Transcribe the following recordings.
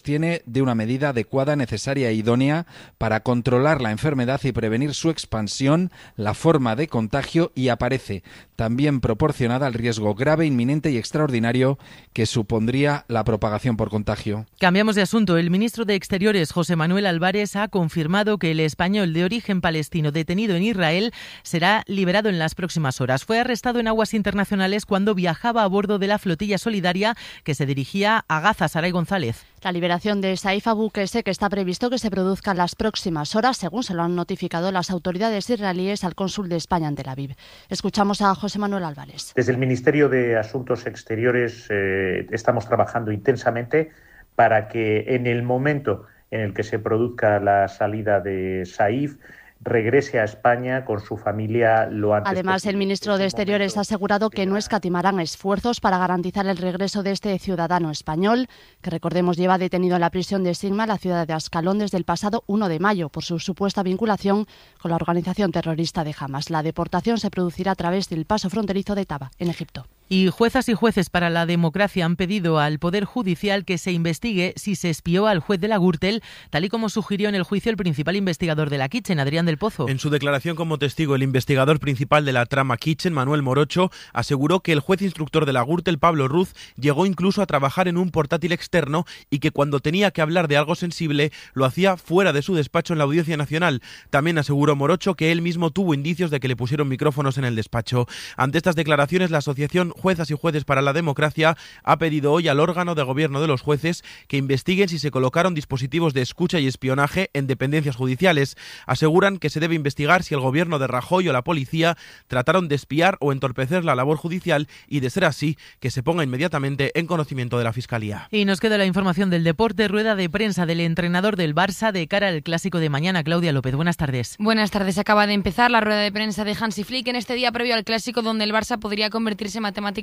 tiene de una medida adecuada, necesaria e idónea para controlar la enfermedad y prevenir su expansión, la forma de contagio, y aparece también proporcionada al riesgo grave, inminente y extraordinario que supondría la propagación por contagio. Cambiamos de asunto. El ministro de Exteriores, José Manuel Álvarez, ha confirmado que el español de origen palestino detenido en Israel será liberado en las próximas horas. Fue arrestado en aguas internacionales cuando viajaba a bordo de la flotilla solidaria que se dirigía a Gaza. Saray González. La liberación de Saif Abu Qese, que está previsto que se produzca en las próximas horas, según se lo han notificado las autoridades israelíes al cónsul de España en Tel Aviv. Escuchamos a José Manuel Álvarez. Desde el Ministerio de Asuntos Exteriores estamos trabajando intensamente para que en el momento en el que se produzca la salida de Saif, regrese a España con su familia lo antes Además, posible. el ministro de Exteriores ha asegurado que no escatimarán esfuerzos para garantizar el regreso de este ciudadano español, que recordemos lleva detenido en la prisión de Sigma, la ciudad de Ascalón, desde el pasado 1 de mayo por su supuesta vinculación con la organización terrorista de Hamas. La deportación se producirá a través del paso fronterizo de Taba, en Egipto. Y juezas y jueces para la democracia han pedido al Poder Judicial que se investigue si se espió al juez de la Gürtel, tal y como sugirió en el juicio el principal investigador de la Kitchen, Adrián del Pozo. En su declaración como testigo, el investigador principal de la trama Kitchen, Manuel Morocho, aseguró que el juez instructor de la Gürtel, Pablo Ruz, llegó incluso a trabajar en un portátil externo y que cuando tenía que hablar de algo sensible lo hacía fuera de su despacho en la Audiencia Nacional. También aseguró Morocho que él mismo tuvo indicios de que le pusieron micrófonos en el despacho. Ante estas declaraciones, la asociación Juezas y Jueces para la Democracia ha pedido hoy al órgano de gobierno de los jueces que investiguen si se colocaron dispositivos de escucha y espionaje en dependencias judiciales. Aseguran que se debe investigar si el gobierno de Rajoy o la policía trataron de espiar o entorpecer la labor judicial y, de ser así, que se ponga inmediatamente en conocimiento de la Fiscalía. Y nos queda la información del deporte, rueda de prensa del entrenador del Barça de cara al clásico de mañana. Claudia López, buenas tardes. Buenas tardes. Acaba de empezar la rueda de prensa de Hansi Flick en este día previo al clásico, donde el Barça podría convertirse matemáticamente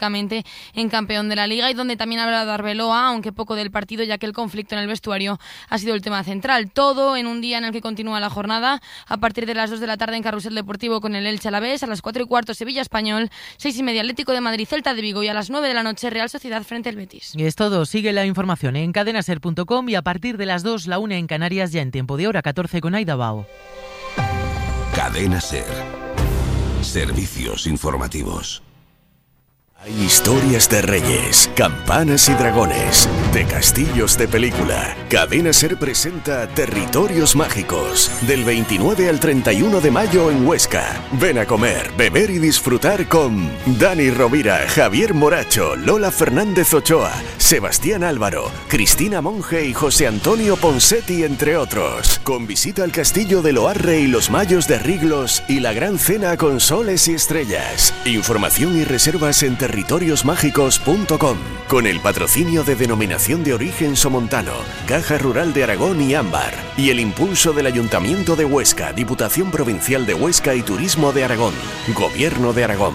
en campeón de la Liga y donde también ha hablado Arbeloa, aunque poco del partido, ya que el conflicto en el vestuario ha sido el tema central. Todo en un día en el que continúa la jornada a partir de las 2 de la tarde en Carrusel Deportivo con el Elche Alavés, a las 4:15 Sevilla Español, 6:30 Atlético de Madrid Celta de Vigo y a las 9 de la noche Real Sociedad frente al Betis. Y es todo. Sigue la información en cadenaser.com y a partir de las 2, la 1 en Canarias, ya en tiempo de hora 14 con Aida Bao. Cadena Ser. Servicios informativos. Hay historias de reyes, campanas y dragones, de castillos de película. Cadena Ser presenta Territorios Mágicos, del 29 al 31 de mayo en Huesca. Ven a comer, beber y disfrutar con Dani Rovira, Javier Moracho, Lola Fernández Ochoa, Sebastián Álvaro, Cristina Monge y José Antonio Ponsetti, entre otros. Con visita al castillo de Loarre y los Mayos de Riglos y la gran cena con soles y estrellas. Información y reservas en territoriosmágicos.com, con el patrocinio de Denominación de Origen Somontano, Caja Rural de Aragón y Ámbar, y el impulso del Ayuntamiento de Huesca, Diputación Provincial de Huesca y Turismo de Aragón, Gobierno de Aragón.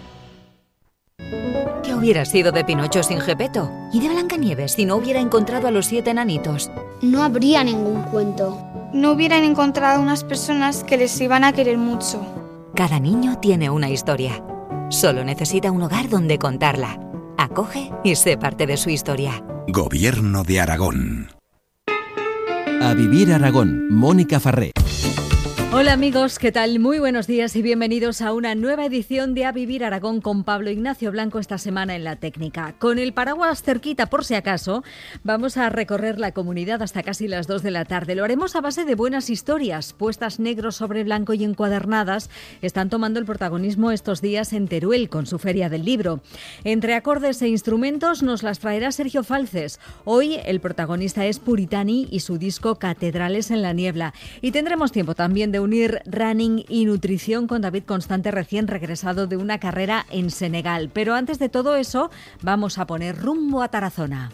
¿Qué hubiera sido de Pinocho sin Gepetto? ¿Y de Blancanieves si no hubiera encontrado a los 7 enanitos? No habría ningún cuento. No hubieran encontrado unas personas que les iban a querer mucho. Cada niño tiene una historia. Solo necesita un hogar donde contarla. Acoge y sé parte de su historia. Gobierno de Aragón. A Vivir Aragón, Mónica Farré. Hola amigos, ¿qué tal? Muy buenos días y bienvenidos a una nueva edición de A Vivir Aragón con Pablo Ignacio Blanco esta semana en la técnica. Con el paraguas cerquita por si acaso, vamos a recorrer la comunidad hasta casi las 2 de la tarde. Lo haremos a base de buenas historias, puestas negro sobre blanco y encuadernadas. Están tomando el protagonismo estos días en Teruel con su Feria del Libro. Entre acordes e instrumentos nos las traerá Sergio Falces. Hoy el protagonista es Puritani y su disco Catedrales en la Niebla. Y tendremos tiempo también de unir running y nutrición con David Constante, recién regresado de una carrera en Senegal. Pero antes de todo eso, vamos a poner rumbo a Tarazona.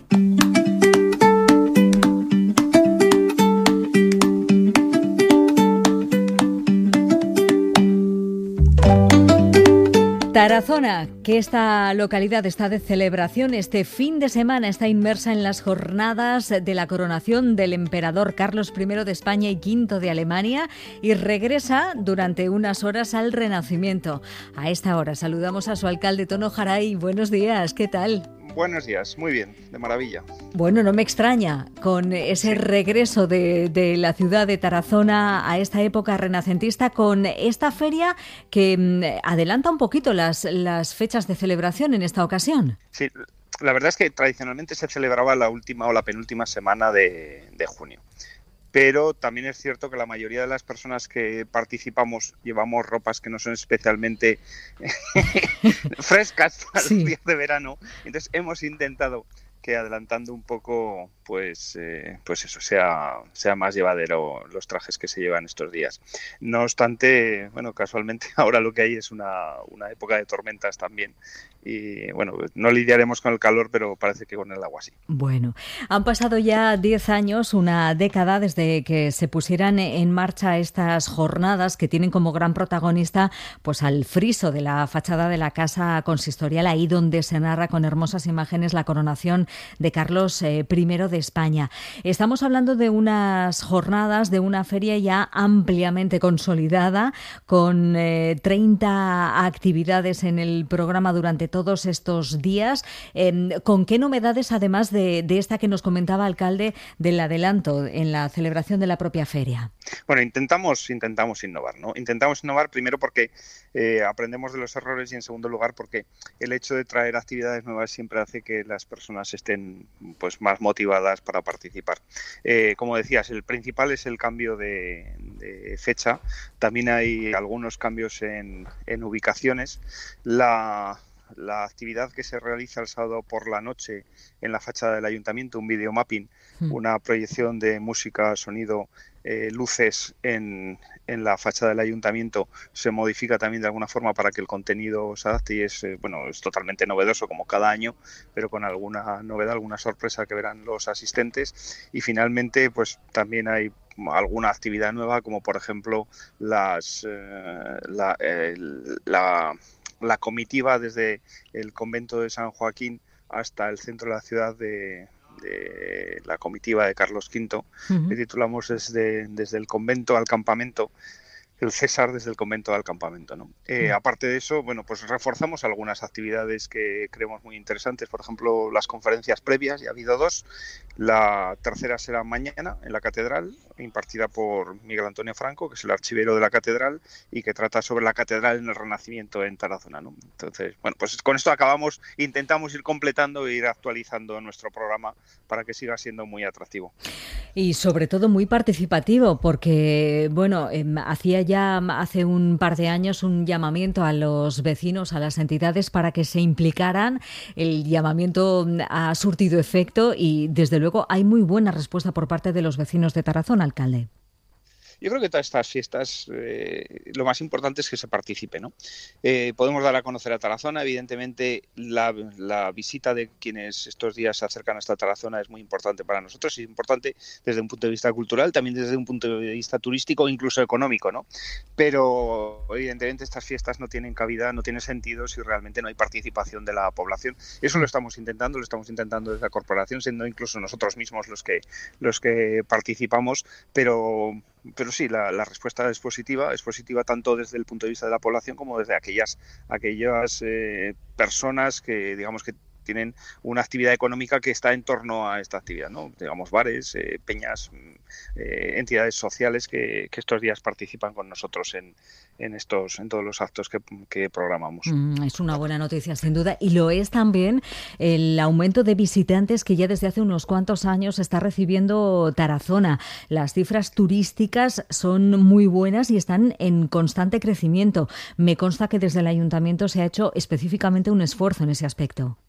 Tarazona, que esta localidad está de celebración, este fin de semana está inmersa en las jornadas de la coronación del emperador Carlos I de España y V de Alemania y regresa durante unas horas al Renacimiento. A esta hora saludamos a su alcalde Tono Jaray. Buenos días, ¿qué tal? Buenos días, muy bien, de maravilla. Bueno, no me extraña, con ese regreso de la ciudad de Tarazona a esta época renacentista, con esta feria que adelanta un poquito las fechas de celebración en esta ocasión. Sí, la verdad es que tradicionalmente se celebraba la última o la penúltima semana de junio. Pero también es cierto que la mayoría de las personas que participamos llevamos ropas que no son especialmente frescas para los días de verano. Entonces hemos intentado que adelantando un poco, pues eso sea más llevadero los trajes que se llevan estos días. No obstante, bueno, casualmente ahora lo que hay es una época de tormentas también. Y bueno, no lidiaremos con el calor, pero parece que con el agua sí. Bueno, han pasado ya 10 años, una década desde que se pusieran en marcha estas jornadas que tienen como gran protagonista pues al friso de la fachada de la casa consistorial, ahí donde se narra con hermosas imágenes la coronación de Carlos I de España. Estamos hablando de unas jornadas, de una feria ya ampliamente consolidada, con 30 actividades en el programa durante todos estos días. ¿Con qué novedades, además de esta que nos comentaba, alcalde, del adelanto en la celebración de la propia feria? Bueno, intentamos innovar, ¿no? Intentamos innovar primero porque aprendemos de los errores y en segundo lugar porque el hecho de traer actividades nuevas siempre hace que las personas estén pues más motivadas para participar. Como decías, el principal es el cambio de fecha. También hay algunos cambios en ubicaciones. La actividad que se realiza el sábado por la noche en la fachada del ayuntamiento, un videomapping, una proyección de música, sonido, luces en la fachada del ayuntamiento, se modifica también de alguna forma para que el contenido se adapte y es totalmente novedoso como cada año, pero con alguna novedad, alguna sorpresa que verán los asistentes. Y finalmente pues también hay alguna actividad nueva, como por ejemplo la comitiva desde el convento de San Joaquín hasta el centro de la ciudad de la comitiva de Carlos V, que titulamos desde el convento al campamento, el César desde el convento al campamento, ¿no? Aparte de eso, bueno, pues reforzamos algunas actividades que creemos muy interesantes, por ejemplo, las conferencias previas, ya ha habido 2. La tercera será mañana en la catedral, impartida por Miguel Antonio Franco, que es el archivero de la catedral y que trata sobre la catedral en el Renacimiento en Tarazona, ¿no? Entonces, bueno, pues con esto intentamos ir completando e ir actualizando nuestro programa para que siga siendo muy atractivo. Y sobre todo muy participativo, porque, bueno, hacía ya hace un par de años un llamamiento a los vecinos, a las entidades para que se implicaran. El llamamiento ha surtido efecto y desde luego hay muy buena respuesta por parte de los vecinos de Tarazona, alcalde. Yo creo que todas estas fiestas lo más importante es que se participe, ¿no? Podemos dar a conocer a Tarazona. Evidentemente la visita de quienes estos días se acercan hasta Tarazona es muy importante para nosotros y es importante desde un punto de vista cultural, también desde un punto de vista turístico, incluso económico, ¿no? Pero evidentemente estas fiestas no tienen cabida, no tienen sentido si realmente no hay participación de la población. Eso lo estamos intentando desde la corporación, siendo incluso nosotros mismos los que participamos, pero sí, la respuesta es positiva tanto desde el punto de vista de la población como desde aquellas personas que digamos que tienen una actividad económica que está en torno a esta actividad, ¿no? Digamos bares, peñas, entidades sociales que estos días participan con nosotros en todos los actos que programamos. Es una buena noticia, sin duda, y lo es también el aumento de visitantes que ya desde hace unos cuantos años está recibiendo Tarazona. Las cifras turísticas son muy buenas y están en constante crecimiento. Me consta que desde el ayuntamiento se ha hecho específicamente un esfuerzo en ese aspecto.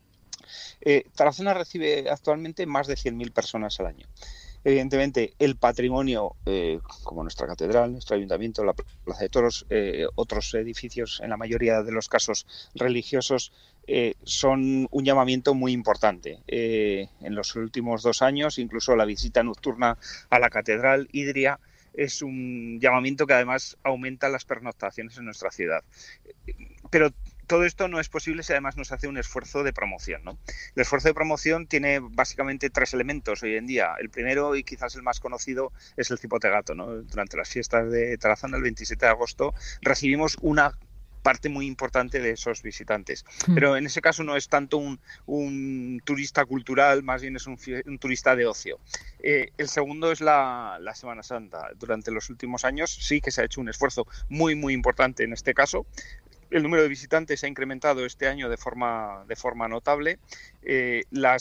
Tarazona recibe actualmente más de 100.000 personas al año. Evidentemente, el patrimonio, como nuestra catedral, nuestro ayuntamiento, la Plaza de Toros, otros edificios, en la mayoría de los casos religiosos, son un llamamiento muy importante. En los últimos 2 años, incluso la visita nocturna a la catedral Idria es un llamamiento que además aumenta las pernoctaciones en nuestra ciudad. Pero todo esto no es posible si además no se hace un esfuerzo de promoción, ¿no? El esfuerzo de promoción tiene básicamente 3 elementos hoy en día. El primero y quizás el más conocido es el cipote gato, ¿no? Durante las fiestas de Tarazona, el 27 de agosto, recibimos una parte muy importante de esos visitantes. Pero en ese caso no es tanto un turista cultural, más bien es un turista de ocio. El segundo es la Semana Santa. Durante los últimos años sí que se ha hecho un esfuerzo muy, muy importante en este caso. El número de visitantes se ha incrementado este año de forma notable. La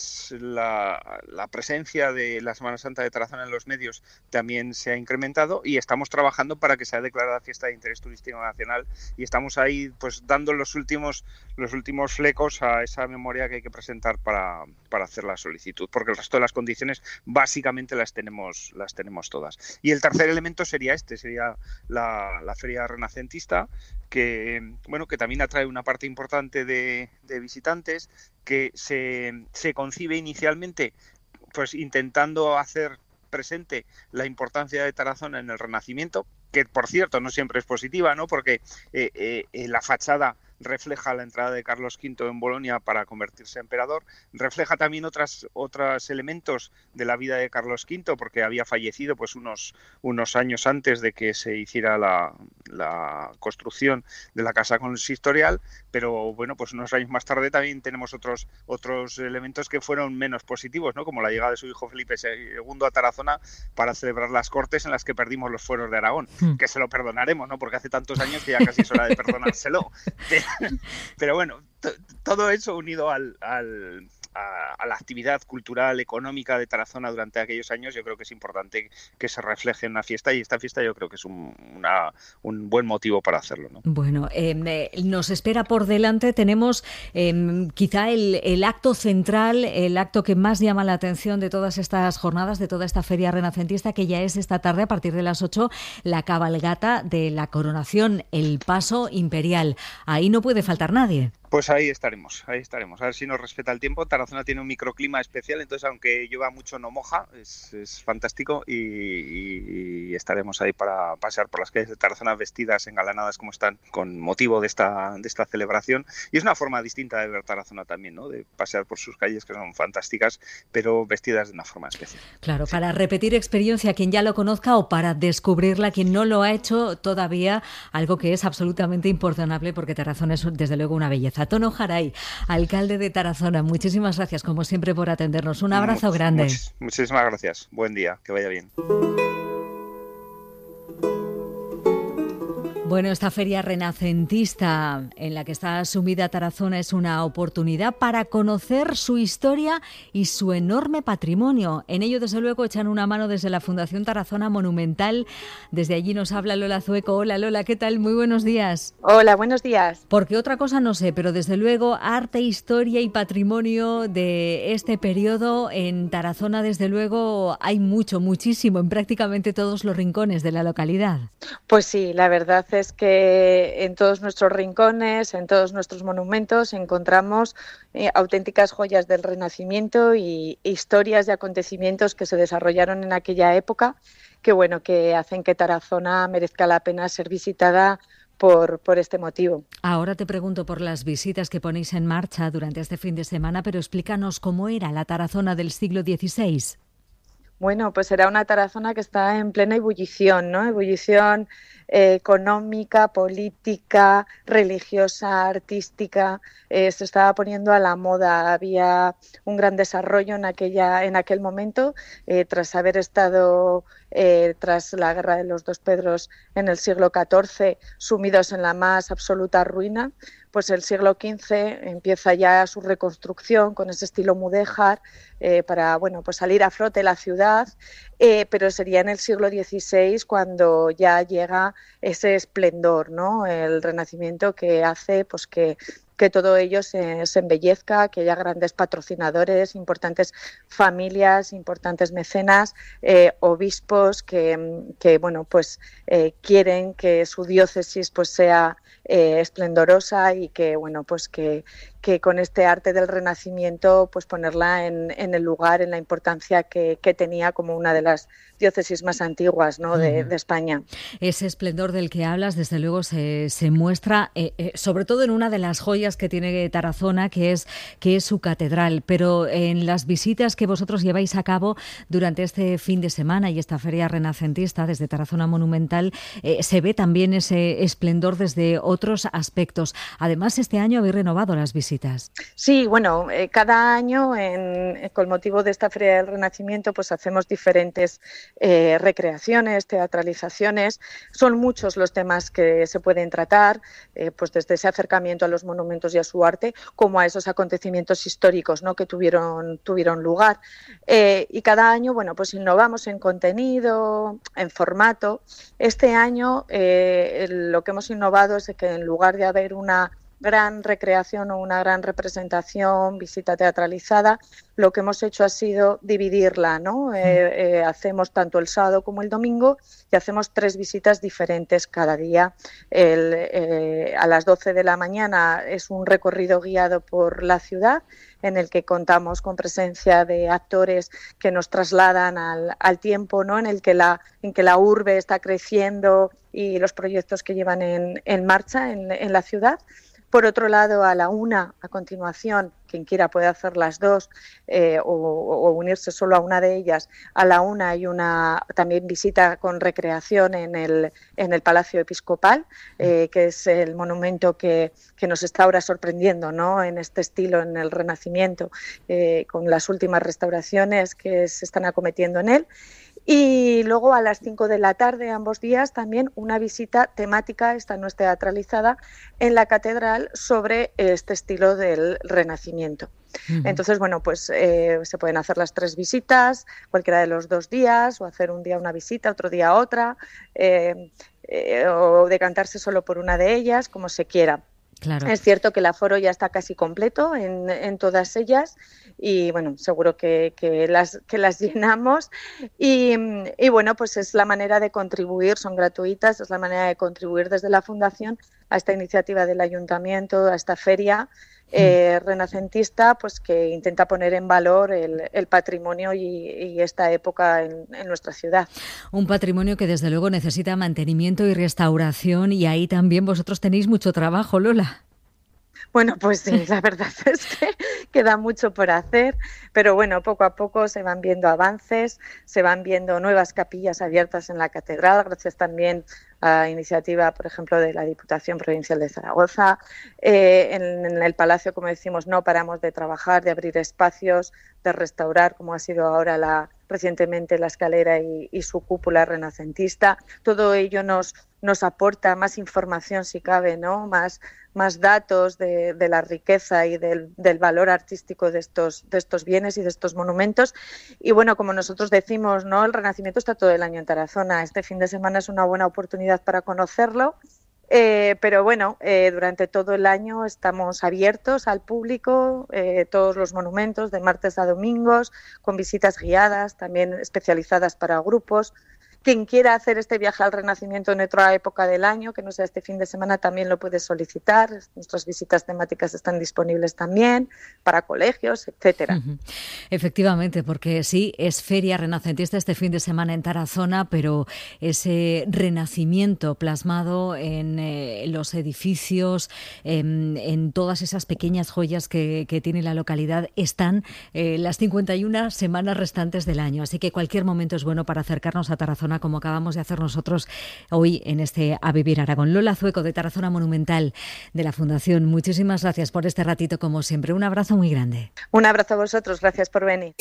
presencia de la Semana Santa de Tarazona en los medios también se ha incrementado y estamos trabajando para que sea declarada fiesta de interés turístico nacional, y estamos ahí pues dando los últimos flecos a esa memoria que hay que presentar para hacer la solicitud, porque el resto de las condiciones básicamente las tenemos todas. Y el tercer elemento sería la feria renacentista, que también atrae una parte importante de visitantes, que se concibe inicialmente pues intentando hacer presente la importancia de Tarazona en el Renacimiento, que por cierto no siempre es positiva, ¿no? Porque la fachada refleja la entrada de Carlos V en Bolonia para convertirse en emperador, refleja también otros elementos de la vida de Carlos V, porque había fallecido pues unos años antes de que se hiciera la construcción de la casa consistorial, pero bueno, pues unos años más tarde también tenemos otros elementos que fueron menos positivos, ¿no? Como la llegada de su hijo Felipe II a Tarazona para celebrar las Cortes en las que perdimos los fueros de Aragón, que se lo perdonaremos, ¿no? Porque hace tantos años que ya casi es hora de perdonárselo. Pero bueno, todo eso unido a la actividad cultural, económica de Tarazona durante aquellos años, yo creo que es importante que se refleje en la fiesta, y esta fiesta yo creo que es un buen motivo para hacerlo, ¿no? Bueno, nos espera por delante, tenemos quizá el acto central, el acto que más llama la atención de todas estas jornadas, de toda esta feria renacentista, que ya es esta tarde a partir de las 8, la cabalgata de la coronación, el paso imperial. Ahí no puede faltar nadie. Pues ahí estaremos. A ver si nos respeta el tiempo. Tarazona tiene un microclima especial, entonces aunque llueva mucho no moja, es fantástico, y estaremos ahí para pasear por las calles de Tarazona vestidas, engalanadas como están, con motivo de esta celebración. Y es una forma distinta de ver Tarazona también, ¿no? De pasear por sus calles, que son fantásticas, pero vestidas de una forma especial. Claro, sí. Para repetir experiencia quien ya lo conozca, o para descubrirla quien no lo ha hecho todavía, algo que es absolutamente imperdonable, porque Tarazona es desde luego una belleza. Tono Jaray, alcalde de Tarazona, muchísimas gracias como siempre por atendernos. Un abrazo grande. Muchísimas gracias. Buen día, que vaya bien. Bueno, esta feria renacentista en la que está sumida Tarazona es una oportunidad para conocer su historia y su enorme patrimonio. En ello, desde luego, echan una mano desde la Fundación Tarazona Monumental. Desde allí nos habla Lola Zueco. Hola, Lola, ¿qué tal? Muy buenos días. Hola, buenos días. Porque otra cosa no sé, pero desde luego arte, historia y patrimonio de este periodo en Tarazona, desde luego, hay muchísimo, en prácticamente todos los rincones de la localidad. Pues sí, la verdad es que en todos nuestros rincones, en todos nuestros monumentos encontramos auténticas joyas del Renacimiento y historias y acontecimientos que se desarrollaron en aquella época, que hacen que Tarazona merezca la pena ser visitada por este motivo. Ahora te pregunto por las visitas que ponéis en marcha durante este fin de semana, pero explícanos cómo era la Tarazona del siglo XVI. Bueno, pues era una Tarazona que está en plena ebullición, ¿no? Ebullición económica, política, religiosa, artística, se estaba poniendo a la moda. Había un gran desarrollo en aquel momento, tras haber estado tras la guerra de los dos Pedros en el siglo XIV, sumidos en la más absoluta ruina. Pues el siglo XV empieza ya su reconstrucción con ese estilo mudéjar para pues salir a flote la ciudad, pero sería en el siglo XVI cuando ya llega ese esplendor, ¿no? El Renacimiento, que hace pues que todo ello se embellezca, que haya grandes patrocinadores, importantes familias, importantes mecenas, obispos que quieren que su diócesis pues sea esplendorosa y que que con este arte del Renacimiento pues ponerla en el lugar, en la importancia que tenía como una de las diócesis más antiguas, ¿no? de España. Ese esplendor del que hablas, desde luego, se muestra sobre todo en una de las joyas que tiene Tarazona, que es su catedral. Pero en las visitas que vosotros lleváis a cabo durante este fin de semana y esta feria renacentista desde Tarazona Monumental, se ve también ese esplendor desde otros aspectos. Además, este año habéis renovado las visitas. Sí, bueno, cada año con motivo de esta feria del Renacimiento pues hacemos diferentes recreaciones, teatralizaciones. Son muchos los temas que se pueden tratar, pues desde ese acercamiento a los monumentos y a su arte, como a esos acontecimientos históricos, ¿no? que tuvieron lugar. Y cada año, bueno, pues innovamos en contenido, en formato. Este año lo que hemos innovado es que en lugar de haber una gran recreación o una gran representación, visita teatralizada, lo que hemos hecho ha sido dividirla, ¿no? Hacemos tanto el sábado como el domingo y hacemos 3 visitas diferentes cada día. A las 12 de la mañana es un recorrido guiado por la ciudad en el que contamos con presencia de actores que nos trasladan al tiempo, ¿no? en que la urbe está creciendo y los proyectos que llevan en marcha en la ciudad. Por otro lado, a la 1, a continuación, quien quiera puede hacer las 2 o unirse solo a una de ellas. A la 1 hay una también visita con recreación en el Palacio Episcopal, que es el monumento que nos está ahora sorprendiendo, ¿no? En este estilo, en el Renacimiento, con las últimas restauraciones que se están acometiendo en él. Y luego a las 5 de la tarde, ambos días, también una visita temática, esta no es teatralizada, en la catedral sobre este estilo del Renacimiento. Entonces, bueno, pues se pueden hacer las 3 visitas, cualquiera de los 2 días, o hacer un día una visita, otro día otra, o decantarse solo por una de ellas, como se quiera. Claro. Es cierto que el aforo ya está casi completo en todas ellas y bueno, seguro que las llenamos y bueno, pues es la manera de contribuir, son gratuitas, es la manera de contribuir desde la Fundación a esta iniciativa del Ayuntamiento, a esta feria renacentista, pues que intenta poner en valor el patrimonio y esta época en nuestra ciudad. Un patrimonio que desde luego necesita mantenimiento y restauración, y ahí también vosotros tenéis mucho trabajo, Lola. Bueno, pues sí, la verdad es que queda mucho por hacer, pero bueno, poco a poco se van viendo avances, se van viendo nuevas capillas abiertas en la catedral, gracias también a iniciativa, por ejemplo, de la Diputación Provincial de Zaragoza. En el Palacio, como decimos, no paramos de trabajar, de abrir espacios, de restaurar, como ha sido ahora recientemente la escalera y su cúpula renacentista. Todo ello nos aporta más información, si cabe, ¿no? Más datos de la riqueza y del valor artístico de estos bienes y de estos monumentos. Y bueno, como nosotros decimos, ¿no? El Renacimiento está todo el año en Tarazona. Este fin de semana es una buena oportunidad para conocerlo. Pero bueno, durante todo el año estamos abiertos al público, todos los monumentos, de martes a domingos, con visitas guiadas, también especializadas para grupos. Quien quiera hacer este viaje al Renacimiento en otra época del año, que no sea este fin de semana, también lo puede solicitar. Nuestras visitas temáticas están disponibles también para colegios, etcétera. Efectivamente, porque sí, es feria renacentista este fin de semana en Tarazona, pero ese renacimiento plasmado en los edificios, en todas esas pequeñas joyas que tiene la localidad, están las 51 semanas restantes del año. Así que cualquier momento es bueno para acercarnos a Tarazona, como acabamos de hacer nosotros hoy en este A Vivir Aragón. Lola Zueco, de Tarazona Monumental, de la Fundación, muchísimas gracias por este ratito, como siempre. Un abrazo muy grande. Un abrazo a vosotros, gracias por venir.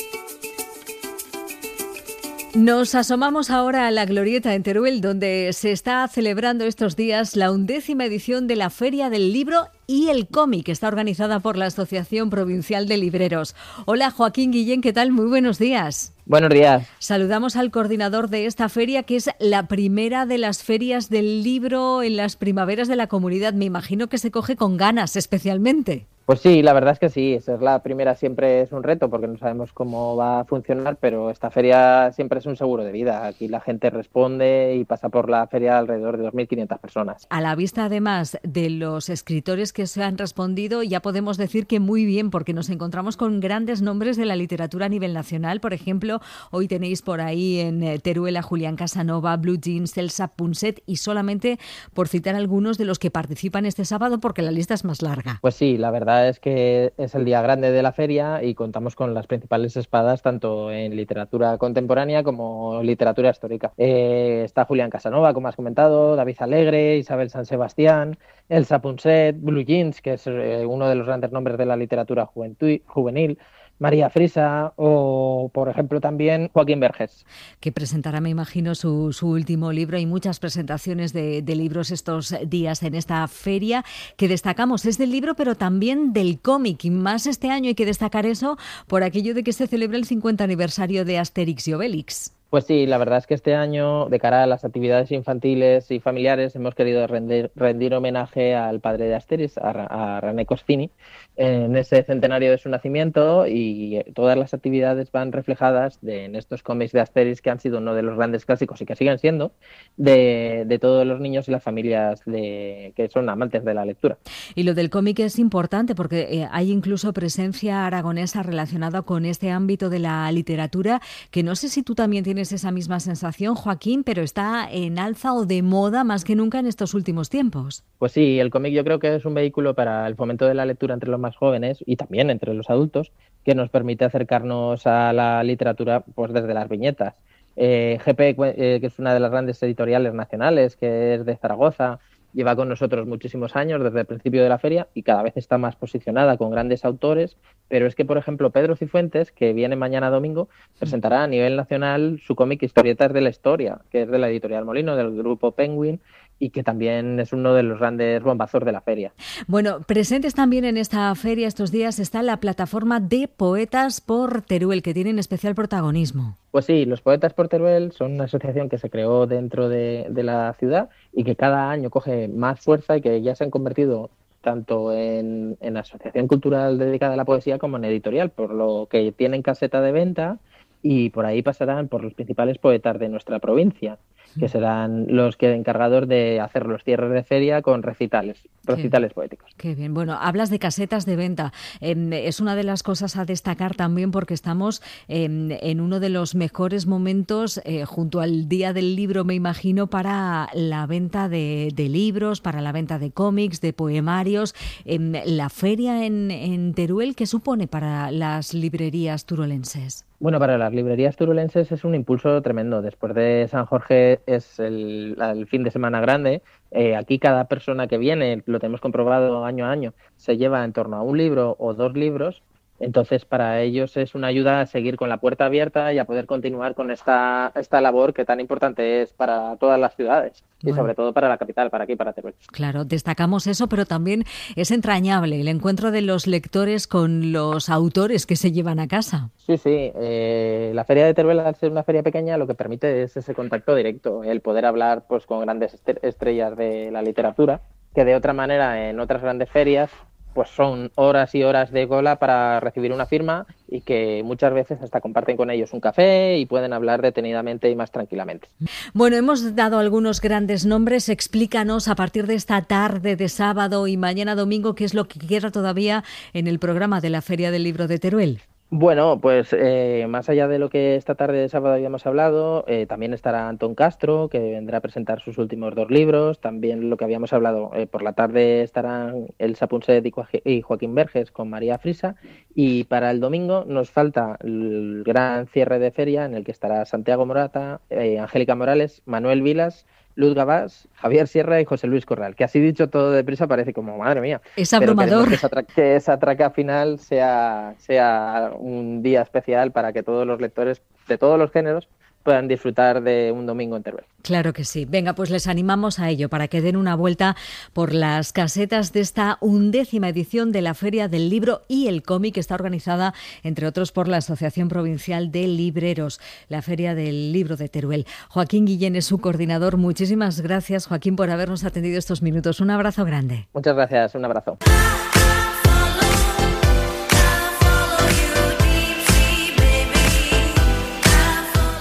Nos asomamos ahora a la Glorieta en Teruel, donde se está celebrando estos días la 11ª edición de la Feria del Libro y el Cómic, que está organizada por la Asociación Provincial de Libreros. Hola, Joaquín Guillén, ¿qué tal? Muy buenos días. Buenos días. Saludamos al coordinador de esta feria, que es la primera de las ferias del libro en las primaveras de la comunidad. Me imagino que se coge con ganas, especialmente. Pues sí, la verdad es que sí, ser la primera siempre es un reto porque no sabemos cómo va a funcionar, pero esta feria siempre es un seguro de vida. Aquí la gente responde y pasa por la feria alrededor de 2.500 personas. A la vista, además, de los escritores que se han respondido, ya podemos decir que muy bien, porque nos encontramos con grandes nombres de la literatura a nivel nacional. Por ejemplo, hoy tenéis por ahí en Teruel a Julián Casanova, Blue Jeans, Elsa Punset, y solamente por citar algunos de los que participan este sábado, porque la lista es más larga. Pues sí, la verdad es que es el día grande de la feria y contamos con las principales espadas tanto en literatura contemporánea como literatura histórica. Está Julián Casanova, como has comentado, David Alegre, Isabel San Sebastián, Elsa Punset, Blue Jeans, que es uno de los grandes nombres de la literatura juvenil, María Frisa o, por ejemplo, también Joaquín Vergés. Que presentará, me imagino, su último libro. Hay muchas presentaciones de libros estos días en esta feria que destacamos. Es del libro, pero también del cómic. Y más este año hay que destacar eso por aquello de que se celebra el 50 aniversario de Asterix y Obelix. Pues sí, la verdad es que este año, de cara a las actividades infantiles y familiares, hemos querido rendir homenaje al padre de Asterix, a René Goscinny, en ese centenario de su nacimiento, y todas las actividades van reflejadas en estos cómics de Asterix, que han sido uno de los grandes clásicos y que siguen siendo de todos los niños y las familias que son amantes de la lectura. Y lo del cómic es importante porque hay incluso presencia aragonesa relacionada con este ámbito de la literatura, que no sé si tú también tienes esa misma sensación, Joaquín, pero está en alza o de moda más que nunca en estos últimos tiempos. Pues sí, el cómic yo creo que es un vehículo para el fomento de la lectura entre los más jóvenes y también entre los adultos, que nos permite acercarnos a la literatura pues desde las viñetas. GP, que es una de las grandes editoriales nacionales, que es de Zaragoza, lleva con nosotros muchísimos años desde el principio de la feria y cada vez está más posicionada con grandes autores, pero es que, por ejemplo, Pedro Cifuentes, que viene mañana domingo, presentará a nivel nacional su cómic Historietas de la Historia, que es de la editorial Molino, del grupo Penguin, y que también es uno de los grandes bombazos de la feria. Bueno, presentes también en esta feria estos días está la plataforma de Poetas por Teruel, que tienen especial protagonismo. Pues sí, los Poetas por Teruel son una asociación que se creó dentro de la ciudad y que cada año coge más fuerza y que ya se han convertido tanto en asociación cultural dedicada a la poesía como en editorial, por lo que tienen caseta de venta y por ahí pasarán por los principales poetas de nuestra provincia, que serán los que encargados de hacer los cierres de feria con recitales poéticos. Qué bien. Bueno, hablas de casetas de venta. Es una de las cosas a destacar también porque estamos en uno de los mejores momentos junto al Día del Libro, me imagino, para la venta de libros, para la venta de cómics, de poemarios. La feria en Teruel, ¿qué supone para las librerías turolenses? Bueno, para las librerías turolenses es un impulso tremendo. Después de San Jorge es el fin de semana grande. Aquí cada persona que viene, lo tenemos comprobado año a año, se lleva en torno a un libro o 2 libros. Entonces, para ellos es una ayuda a seguir con la puerta abierta y a poder continuar con esta labor que tan importante es para todas las ciudades y sobre todo para la capital, para aquí, para Teruel. Claro, destacamos eso, pero también es entrañable el encuentro de los lectores con los autores que se llevan a casa. Sí, la Feria de Teruel, al ser una feria pequeña, lo que permite es ese contacto directo, el poder hablar pues con grandes estrellas de la literatura, que de otra manera en otras grandes ferias pues son horas y horas de cola para recibir una firma y que muchas veces hasta comparten con ellos un café y pueden hablar detenidamente y más tranquilamente. Bueno, hemos dado algunos grandes nombres. Explícanos a partir de esta tarde de sábado y mañana domingo qué es lo que queda todavía en el programa de la Feria del Libro de Teruel. Bueno, pues más allá de lo que esta tarde de sábado habíamos hablado, también estará Antón Castro, que vendrá a presentar sus últimos 2 libros. También lo que habíamos hablado, por la tarde estarán Elsa Punset y Joaquín Vergés con María Frisa. Y para el domingo nos falta el gran cierre de feria en el que estará Santiago Morata, Angélica Morales, Manuel Vilas, Luz Gabás, Javier Sierra y José Luis Corral, que así dicho todo deprisa parece como, madre mía. Es abrumador. Pero que esa traca final sea un día especial para que todos los lectores de todos los géneros puedan disfrutar de un domingo en Teruel. Claro que sí. Venga, pues les animamos a ello, para que den una vuelta por las casetas de esta 11ª edición de la Feria del Libro y el Cómic, que está organizada, entre otros, por la Asociación Provincial de Libreros, la Feria del Libro de Teruel. Joaquín Guillén es su coordinador. Muchísimas gracias, Joaquín, por habernos atendido estos minutos. Un abrazo grande. Muchas gracias, un abrazo.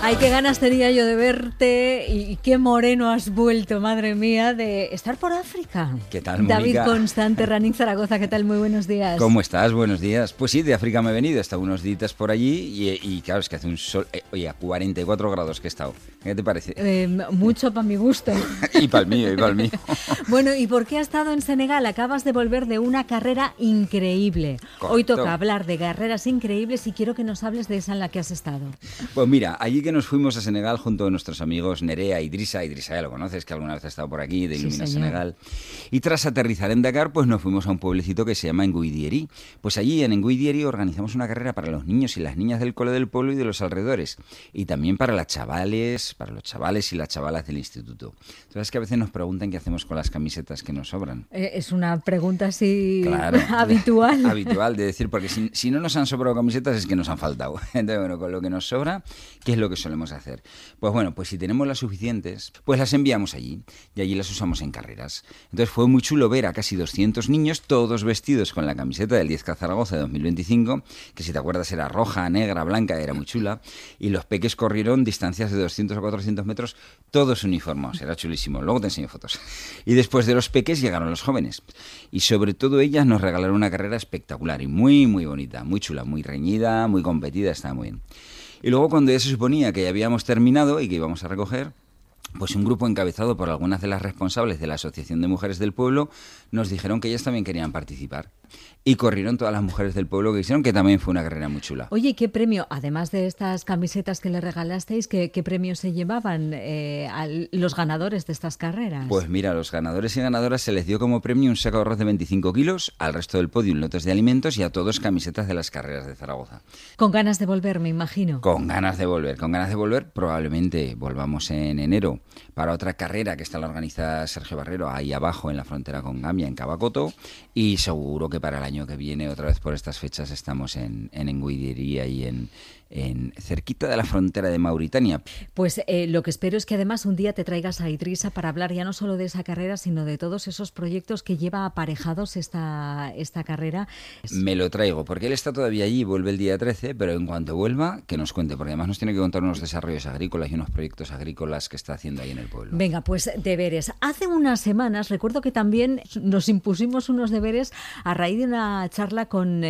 Ay, qué ganas tenía yo de verte y qué moreno has vuelto, madre mía, de estar por África. ¿Qué tal, Mónica? David Constante, Running Zaragoza, ¿qué tal? Muy buenos días. ¿Cómo estás? Buenos días. Pues sí, de África me he venido, he estado unos días por allí y claro, es que hace un sol, oye, a 44 grados que he estado. ¿Qué te parece? Mucho para mi gusto. Y para el mío, y para el mío. Bueno, ¿y por qué has estado en Senegal? Acabas de volver de una carrera increíble. Correcto. Hoy toca hablar de carreras increíbles y quiero que nos hables de esa en la que has estado. Pues mira, allí que nos fuimos a Senegal junto a nuestros amigos Nerea y Idrissa ya lo conoces, que alguna vez ha estado por aquí, de Illumina Senegal. Y tras aterrizar en Dakar, pues nos fuimos a un pueblecito que se llama Nguidieri. Pues allí en Nguidieri organizamos una carrera para los niños y las niñas del cole del pueblo y de los alrededores. Y también para los chavales y las chavalas del instituto. Sabes que a veces nos preguntan qué hacemos con las camisetas que nos sobran. Es una pregunta así claro, habitual. Habitual de decir, porque si no nos han sobrado camisetas es que nos han faltado. Entonces, bueno, con lo que nos sobra, ¿qué es lo que solemos hacer? Pues bueno, pues si tenemos las suficientes, pues las enviamos allí y allí las usamos en carreras. Entonces fue muy chulo ver a casi 200 niños, todos vestidos con la camiseta del 10K Zaragoza de 2025, que si te acuerdas era roja, negra, blanca, era muy chula, y los peques corrieron distancias de 200 o 400 metros, todos uniformados, era chulísimo, luego te enseño fotos. Y después de los peques llegaron los jóvenes, y sobre todo ellas nos regalaron una carrera espectacular y muy, muy bonita, muy chula, muy reñida, muy competida, estaba muy bien. Y luego cuando ya se suponía que ya habíamos terminado y que íbamos a recoger, pues un grupo encabezado por algunas de las responsables de la Asociación de Mujeres del Pueblo nos dijeron que ellas también querían participar. Y corrieron todas las mujeres del pueblo que hicieron, que también fue una carrera muy chula. Oye, ¿qué premio, además de estas camisetas que le regalasteis, qué premios se llevaban a los ganadores de estas carreras? Pues mira, a los ganadores y ganadoras se les dio como premio un saco de arroz de 25 kilos, al resto del podio lotes de alimentos y a todos camisetas de las carreras de Zaragoza. Con ganas de volver, me imagino. Con ganas de volver, probablemente volvamos en enero para otra carrera que está la organiza Sergio Barrero ahí abajo en la frontera con Gambia, en Cabacoto, y seguro que para el año que viene, otra vez por estas fechas, estamos en Nguidieri y en cerquita de la frontera de Mauritania. Pues lo que espero es que además un día te traigas a Idrissa para hablar ya no solo de esa carrera, sino de todos esos proyectos que lleva aparejados esta carrera. Me lo traigo, porque él está todavía allí, vuelve el día 13, pero en cuanto vuelva, que nos cuente, porque además nos tiene que contar unos desarrollos agrícolas y unos proyectos agrícolas que está haciendo ahí en el pueblo. Venga, pues deberes. Hace unas semanas recuerdo que también nos impusimos unos deberes a raíz de una charla con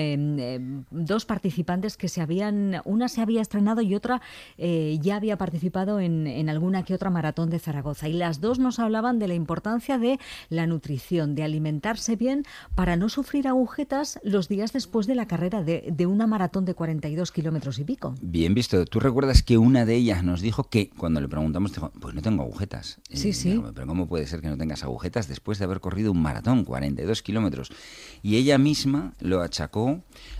dos participantes que una se había estrenado y otra ya había participado en alguna que otra maratón de Zaragoza. Y las dos nos hablaban de la importancia de la nutrición, de alimentarse bien para no sufrir agujetas los días después de la carrera de una maratón de 42 kilómetros y pico. Bien visto. ¿Tú recuerdas que una de ellas nos dijo que, cuando le preguntamos, dijo, pues no tengo agujetas? Sí. Dijo, pero ¿cómo puede ser que no tengas agujetas después de haber corrido un maratón, 42 kilómetros? Y ella misma lo achacó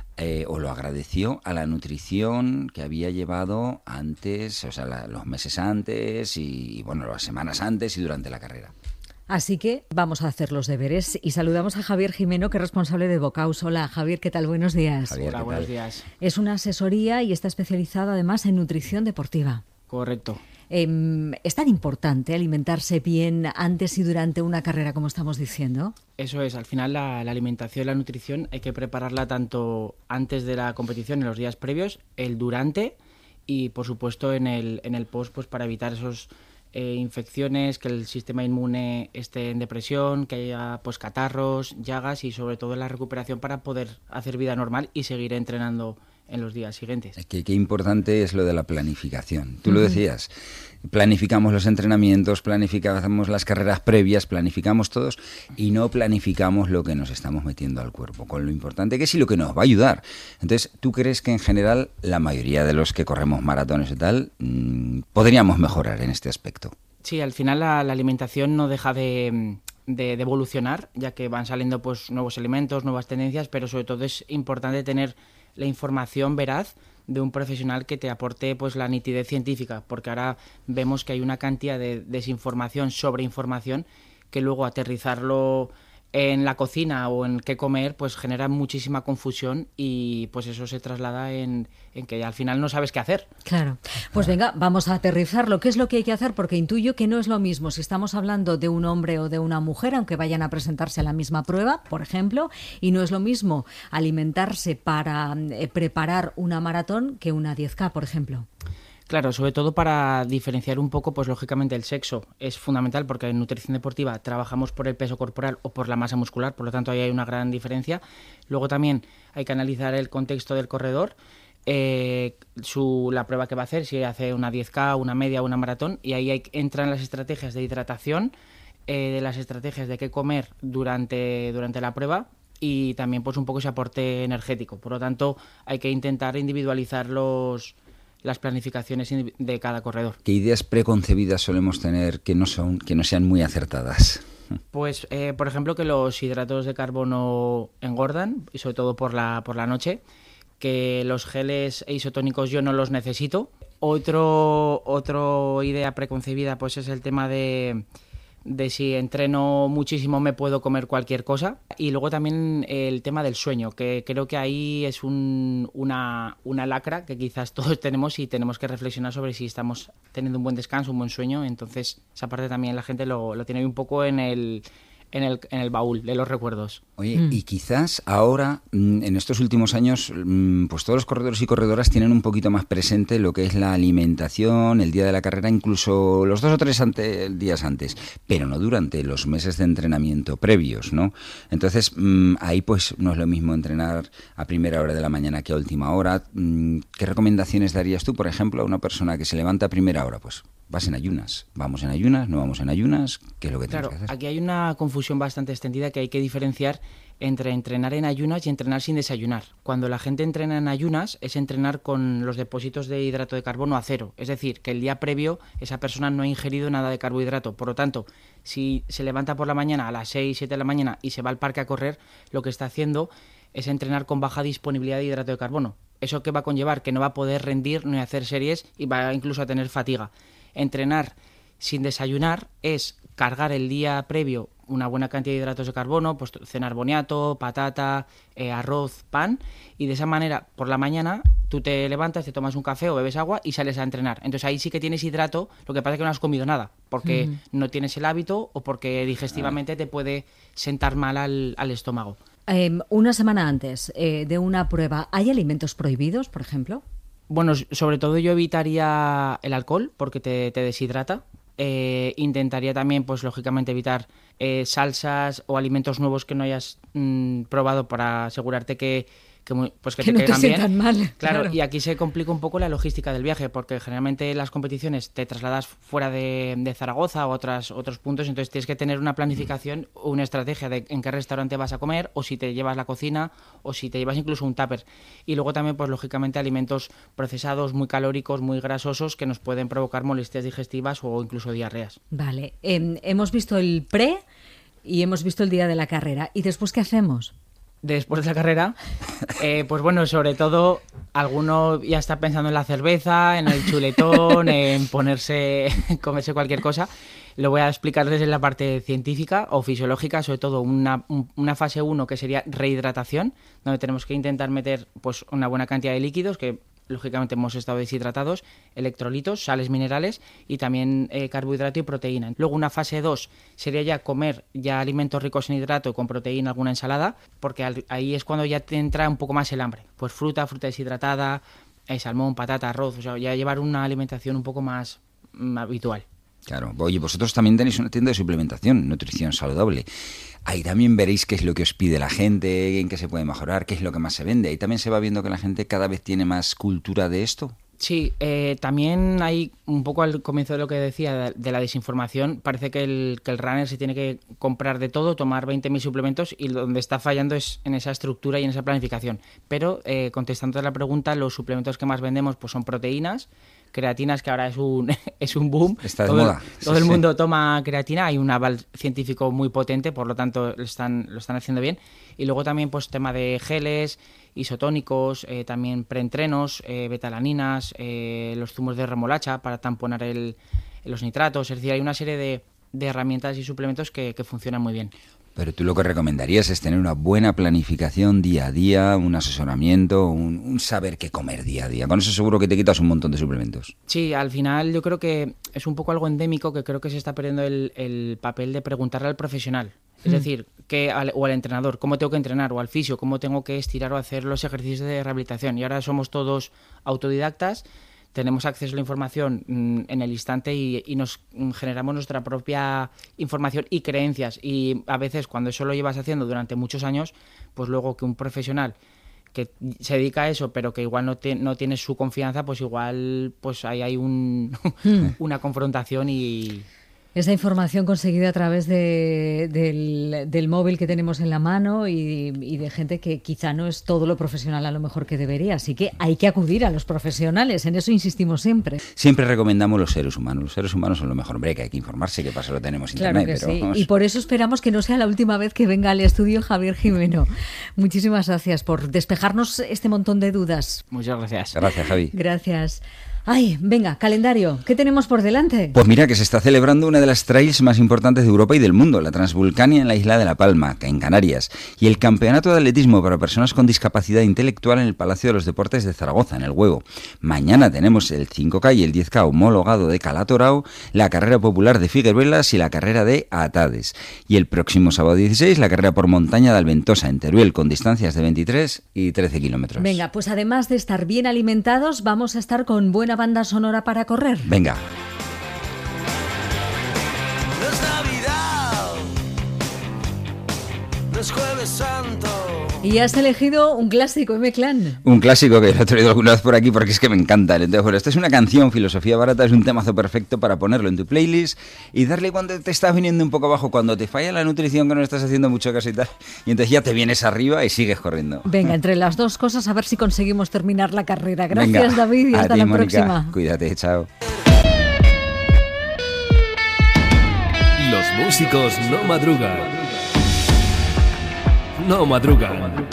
o lo agradeció a la nutrición que había llevado antes, o sea, los meses antes y bueno, las semanas antes y durante la carrera. Así que vamos a hacer los deberes y saludamos a Javier Jimeno, que es responsable de Bocaus. Hola, Javier, ¿qué tal? Buenos días. Javier, hola, buenos días. Es una asesoría y está especializado además en nutrición deportiva. Correcto. ¿Es tan importante alimentarse bien antes y durante una carrera como estamos diciendo? Eso es, al final la alimentación y la nutrición hay que prepararla tanto antes de la competición, en los días previos, el durante y por supuesto en el post, pues para evitar esos infecciones, que el sistema inmune esté en depresión, que haya pues catarros, llagas y sobre todo la recuperación para poder hacer vida normal y seguir entrenando en los días siguientes. Qué importante es lo de la planificación. Tú lo decías, planificamos los entrenamientos, planificamos las carreras previas, planificamos todos y no planificamos lo que nos estamos metiendo al cuerpo, con lo importante que es y lo que nos va a ayudar. Entonces, ¿tú crees que en general la mayoría de los que corremos maratones y tal podríamos mejorar en este aspecto? Sí, al final la alimentación no deja de evolucionar, ya que van saliendo pues nuevos alimentos, nuevas tendencias, pero sobre todo es importante tener la información veraz de un profesional que te aporte pues la nitidez científica, porque ahora vemos que hay una cantidad de desinformación, sobreinformación, que luego aterrizarlo en la cocina o en qué comer pues genera muchísima confusión y pues eso se traslada en que al final no sabes qué hacer. Claro. Pues venga, vamos a aterrizarlo. ¿Qué es lo que hay que hacer? Porque intuyo que no es lo mismo si estamos hablando de un hombre o de una mujer, aunque vayan a presentarse a la misma prueba, por ejemplo, y no es lo mismo alimentarse para preparar una maratón que una 10K, por ejemplo. Claro, sobre todo para diferenciar un poco, pues lógicamente el sexo es fundamental porque en nutrición deportiva trabajamos por el peso corporal o por la masa muscular, por lo tanto ahí hay una gran diferencia. Luego también hay que analizar el contexto del corredor, la prueba que va a hacer, si hace una 10K, una media o una maratón, y ahí entran las estrategias de hidratación, de las estrategias de qué comer durante la prueba y también pues un poco ese aporte energético. Por lo tanto hay que intentar individualizar las planificaciones de cada corredor. ¿Qué ideas preconcebidas solemos tener que no sean muy acertadas? Pues, por ejemplo, que los hidratos de carbono engordan, y sobre todo por la noche, que los geles isotónicos yo no los necesito. Otra idea preconcebida pues es el tema de si entreno muchísimo me puedo comer cualquier cosa. Y luego también el tema del sueño, que creo que ahí es una lacra que quizás todos tenemos y tenemos que reflexionar sobre si estamos teniendo un buen descanso, un buen sueño. Entonces esa parte también la gente lo tiene un poco en el baúl de los recuerdos. Oye, y quizás ahora, en estos últimos años, pues todos los corredores y corredoras tienen un poquito más presente lo que es la alimentación, el día de la carrera, incluso los 2 o 3 días antes, pero no durante los meses de entrenamiento previos, ¿no? Entonces, ahí pues no es lo mismo entrenar a primera hora de la mañana que a última hora. ¿Qué recomendaciones darías tú, por ejemplo, a una persona que se levanta a primera hora? Pues vas en ayunas, vamos en ayunas, no vamos en ayunas, ¿qué es lo que tenemos que hacer? Aquí hay una confusión bastante extendida que hay que diferenciar entre entrenar en ayunas y entrenar sin desayunar. Cuando la gente entrena en ayunas es entrenar con los depósitos de hidrato de carbono a cero, es decir, que el día previo esa persona no ha ingerido nada de carbohidrato. Por lo tanto, si se levanta por la mañana a las 6, 7 de la mañana y se va al parque a correr, lo que está haciendo es entrenar con baja disponibilidad de hidrato de carbono. ¿Eso qué va a conllevar? Que no va a poder rendir ni hacer series y va incluso a tener fatiga. Entrenar sin desayunar es cargar el día previo una buena cantidad de hidratos de carbono, pues cenar boniato, patata, arroz, pan, y de esa manera por la mañana tú te levantas, te tomas un café o bebes agua y sales a entrenar. Entonces ahí sí que tienes hidrato, lo que pasa es que no has comido nada, porque no tienes el hábito o porque digestivamente te puede sentar mal al estómago. Una semana antes de una prueba, ¿hay alimentos prohibidos, por ejemplo? Bueno, sobre todo yo evitaría el alcohol porque te deshidrata. Intentaría también, pues lógicamente, evitar salsas o alimentos nuevos que no hayas probado para asegurarte que no te sientan mal. Claro, y aquí se complica un poco la logística del viaje, porque generalmente en las competiciones te trasladas fuera de Zaragoza o otros puntos, entonces tienes que tener una planificación, una estrategia de en qué restaurante vas a comer, o si te llevas la cocina, o si te llevas incluso un tupper. Y luego también, pues lógicamente, alimentos procesados, muy calóricos, muy grasosos, que nos pueden provocar molestias digestivas o incluso diarreas. Vale, hemos visto el pre y hemos visto el día de la carrera. ¿Y después qué hacemos? Después de la carrera, pues bueno, sobre todo alguno ya está pensando en la cerveza, en el chuletón, en comerse cualquier cosa. Lo voy a explicar desde la parte científica o fisiológica, sobre todo una fase 1 que sería rehidratación, donde tenemos que intentar meter pues una buena cantidad de líquidos que lógicamente hemos estado deshidratados, electrolitos, sales minerales y también carbohidrato y proteína. Luego una fase 2 sería ya comer ya alimentos ricos en hidrato con proteína, alguna ensalada, porque ahí es cuando ya te entra un poco más el hambre. Pues fruta deshidratada, salmón, patata, arroz, o sea, ya llevar una alimentación un poco más habitual. Claro. Oye, vosotros también tenéis una tienda de suplementación, nutrición saludable. Ahí también veréis qué es lo que os pide la gente, en qué se puede mejorar, qué es lo que más se vende. Ahí también se va viendo que la gente cada vez tiene más cultura de esto. Sí, también hay un poco al comienzo de lo que decía de la desinformación. Parece que el runner se tiene que comprar de todo, tomar 20.000 suplementos y donde está fallando es en esa estructura y en esa planificación. Pero contestando a la pregunta, los suplementos que más vendemos pues son proteínas, creatinas, que ahora es un boom. Está de moda. Todo el mundo toma creatina, hay un aval científico muy potente, por lo tanto lo están haciendo bien. Y luego también pues tema de geles, isotónicos, también preentrenos, betalaninas, los zumos de remolacha para tamponar los nitratos. Es decir, hay una serie de herramientas y suplementos que funcionan muy bien. Pero tú lo que recomendarías es tener una buena planificación día a día, un asesoramiento, un saber qué comer día a día. Con eso seguro que te quitas un montón de suplementos. Sí, al final yo creo que es un poco algo endémico, que creo que se está perdiendo el papel de preguntarle al profesional. Es decir, o al entrenador, cómo tengo que entrenar, o al fisio, cómo tengo que estirar o hacer los ejercicios de rehabilitación. Y ahora somos todos autodidactas, tenemos acceso a la información en el instante y nos generamos nuestra propia información y creencias. Y a veces cuando eso lo llevas haciendo durante muchos años, pues luego que un profesional que se dedica a eso, pero que igual no tiene su confianza, pues igual pues ahí hay una confrontación y... Esa información conseguida a través del móvil que tenemos en la mano y de gente que quizá no es todo lo profesional a lo mejor que debería. Así que hay que acudir a los profesionales, en eso insistimos siempre. Siempre recomendamos los seres humanos. Los seres humanos son lo mejor. Hombre, que hay que informarse, que pasa, lo tenemos en claro internet. Que pero sí. vamos. Y por eso esperamos que no sea la última vez que venga al estudio Javier Jimeno. Muchísimas gracias por despejarnos este montón de dudas. Muchas gracias. Gracias, Javi. Gracias. Ay, venga, calendario, ¿qué tenemos por delante? Pues mira que se está celebrando una de las trails más importantes de Europa y del mundo, la Transvulcania en la isla de La Palma, en Canarias, y el Campeonato de Atletismo para Personas con Discapacidad Intelectual en el Palacio de los Deportes de Zaragoza, en el Huevo. Mañana tenemos el 5K y el 10K homologado de Calatorao, la carrera popular de Figueruelas y la carrera de Atades. Y el próximo sábado 16, la carrera por montaña de Alventosa, en Teruel, con distancias de 23 y 13 kilómetros. Venga, pues además de estar bien alimentados, vamos a estar con buena banda sonora para correr. Venga. No es Navidad, no es Jueves Santo. Y has elegido un clásico, M-Clan. Un clásico que lo he traído alguna vez por aquí porque es que me encanta. Entonces, bueno, esta es una canción, Filosofía Barata, es un temazo perfecto para ponerlo en tu playlist y darle cuando te estás viniendo un poco abajo, cuando te falla la nutrición, que no estás haciendo mucho caso y tal, y entonces ya te vienes arriba y sigues corriendo. Venga, entre las dos cosas, a ver si conseguimos terminar la carrera. Gracias, Venga, David, y hasta ti, la Mónica. próxima. Cuídate, chao. Los músicos no madrugan. No madrugan.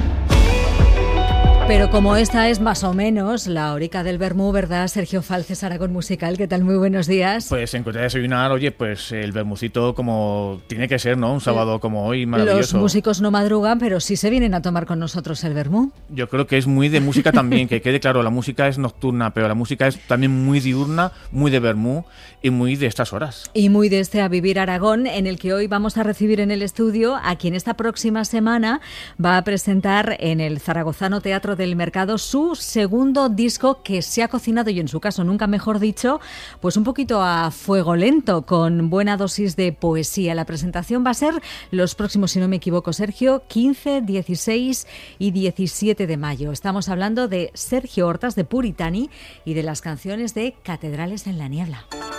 Pero como esta es más o menos la horica del vermú, ¿verdad, Sergio Falces, Aragón Musical? ¿Qué tal? Muy buenos días. Pues en cuanto a desayunar, oye, pues el vermucito como tiene que ser, ¿no? Un sábado como hoy, maravilloso. Los músicos no madrugan, pero sí se vienen a tomar con nosotros el vermú. Yo creo que es muy de música también, que quede claro, la música es nocturna, pero la música es también muy diurna, muy de vermú y muy de estas horas. Y muy de este A Vivir Aragón, en el que hoy vamos a recibir en el estudio a quien esta próxima semana va a presentar en el Zaragozano Teatro del Mercado su segundo disco, que se ha cocinado, y en su caso nunca mejor dicho, pues un poquito a fuego lento, con buena dosis de poesía. La presentación va a ser los próximos, si no me equivoco, Sergio, 15, 16 y 17 de mayo. Estamos hablando de Sergio Hortas, de Puritani, y de las canciones de Catedrales en la Niebla.